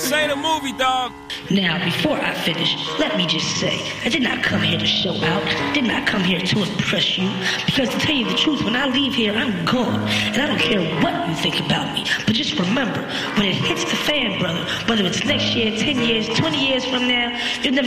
This ain't a movie, dog. Now, before I finish, let me just say, I did not come here to show out, did not come here to impress you, because to tell you the truth, when I leave here, I'm gone, and I don't care what you think about me, but just remember, when it hits the fan, brother, whether it's next year, 10 years, 20 years from now, you'll never